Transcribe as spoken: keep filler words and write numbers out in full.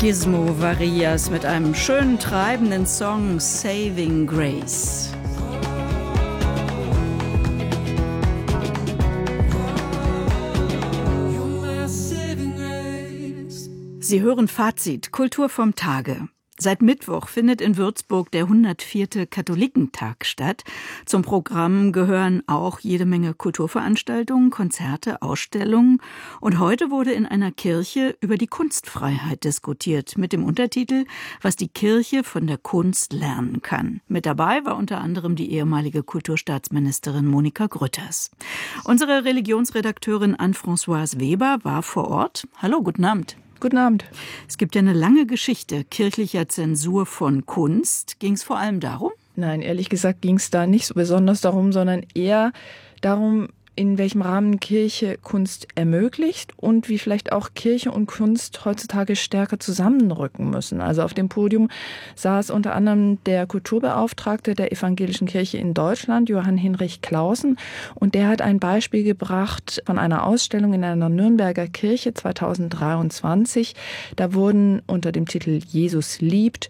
Gizmo Varias mit einem schönen, treibenden Song Saving Grace. Sie hören Fazit, Kultur vom Tage. Seit Mittwoch findet in Würzburg der hundertvierte Katholikentag statt. Zum Programm gehören auch jede Menge Kulturveranstaltungen, Konzerte, Ausstellungen. Und heute wurde in einer Kirche über die Kunstfreiheit diskutiert, mit dem Untertitel »Was die Kirche von der Kunst lernen kann«. Mit dabei war unter anderem die ehemalige Kulturstaatsministerin Monika Grütters. Unsere Religionsredakteurin Anne-Françoise Weber war vor Ort. Hallo, guten Abend. Guten Abend. Es gibt ja eine lange Geschichte kirchlicher Zensur von Kunst. Ging es vor allem darum? Nein, ehrlich gesagt ging es da nicht so besonders darum, sondern eher darum, in welchem Rahmen Kirche Kunst ermöglicht und wie vielleicht auch Kirche und Kunst heutzutage stärker zusammenrücken müssen. Also auf dem Podium saß unter anderem der Kulturbeauftragte der Evangelischen Kirche in Deutschland, Johann Hinrich Clausen, und der hat ein Beispiel gebracht von einer Ausstellung in einer Nürnberger Kirche zweitausenddreiundzwanzig. Da wurden unter dem Titel Jesus liebt